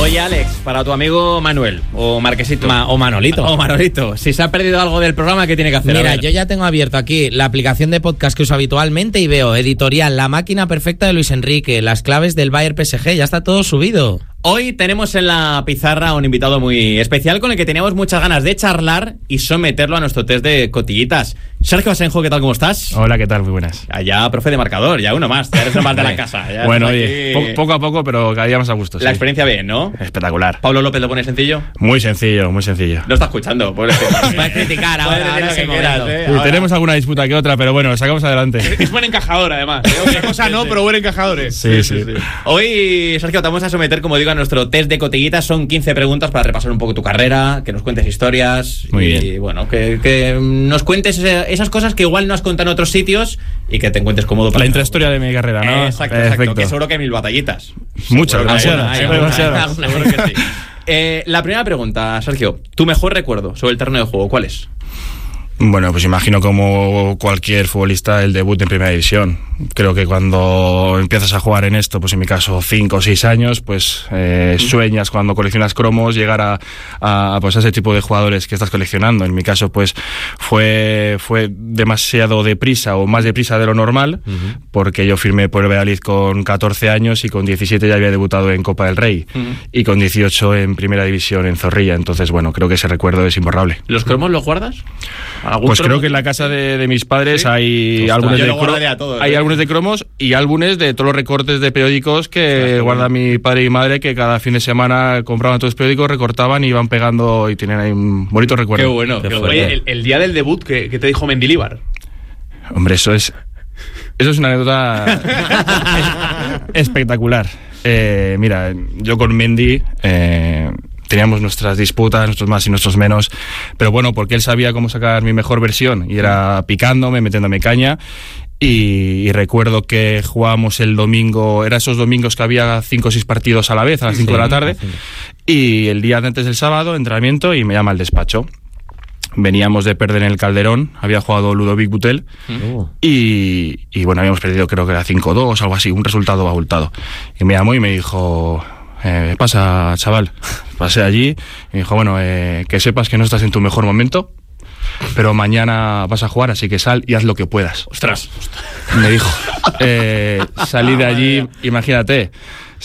Oye, Alex, para tu amigo Manuel, o Marquesito. O Manolito. O Manolito. Si se ha perdido algo del programa, ¿qué tiene que hacer? Mira, yo ya tengo abierto aquí la aplicación de podcast que uso habitualmente y veo editorial La máquina perfecta de Luis Enrique, las claves del Bayern PSG, ya está todo subido. Hoy tenemos en la pizarra a un invitado muy especial con el que teníamos muchas ganas de charlar y someterlo a nuestro test de cotillitas. Sergio Asenjo, ¿qué tal? ¿Cómo estás? Hola, ¿qué tal? Muy buenas. Allá, profe de marcador, ya uno más, ya eres el más de la casa. Ya bueno, oye, poco a poco, pero cada día más a gusto. La experiencia bien, ¿no? Espectacular. ¿Pablo López lo pone sencillo? Muy sencillo, muy sencillo. Lo está escuchando, pobre. Puedes criticar ahora que quieras, ahora. Tenemos alguna disputa que otra, pero bueno, lo sacamos adelante. Es buen encajador, además. Otra cosa no, pero buen encajador. Sí. Hoy, Sergio, te vamos a someter, como digo, a nuestro test de cotillitas. Son 15 preguntas para repasar un poco tu carrera, que nos cuentes historias. Muy y bien. Bueno, que nos cuentes esas cosas que igual no has contado en otros sitios y que te encuentres cómodo para la intrahistoria de mi carrera, ¿no? Exacto, que seguro que hay 1000 batallitas. Muchas, demasiadas. Seguro que sí. La primera pregunta, Sergio, ¿tu mejor recuerdo sobre el terreno de juego cuál es? Bueno, pues imagino como cualquier futbolista el debut en primera división. Creo que cuando empiezas a jugar en esto, pues en mi caso 5 o 6 años, pues sueñas cuando coleccionas cromos llegar a pues a ese tipo de jugadores que estás coleccionando. En mi caso pues fue demasiado deprisa o más deprisa de lo normal, porque yo firmé por el Valladolid con 14 años y con 17 ya había debutado en Copa del Rey y con 18 en primera división en Zorrilla. Entonces bueno, creo que ese recuerdo es imborrable. ¿Los cromos los guardas? Pues creo que en la casa de mis padres, ¿sí? Hay álbumes de cromos y álbumes de todos los recortes de periódicos que guarda mi padre y mi madre, que cada fin de semana compraban todos los periódicos, recortaban y iban pegando y tienen ahí un bonito recuerdo. Qué bueno. Oye, el día del debut, ¿qué te dijo Mendilibar? Hombre, eso es una anécdota espectacular. Mira, yo con Mendy teníamos nuestras disputas, nuestros más y nuestros menos, pero bueno, porque él sabía cómo sacar mi mejor versión y era picándome, metiéndome caña. Y recuerdo que jugábamos el domingo, eran esos domingos que había 5 o 6 partidos a la vez, a las 5 de la tarde, y el día antes del sábado, entrenamiento, y me llama al despacho. Veníamos de perder en el Calderón, había jugado Ludovic Butel, y bueno, habíamos perdido, creo que era 5-2, algo así, un resultado abultado. Y me llamó y me dijo: ¿qué pasa, chaval? Pasé allí y me dijo: bueno, que sepas que no estás en tu mejor momento, pero mañana vas a jugar, así que sal y haz lo que puedas. ¡Ostras! Me dijo. Salí de allí, imagínate,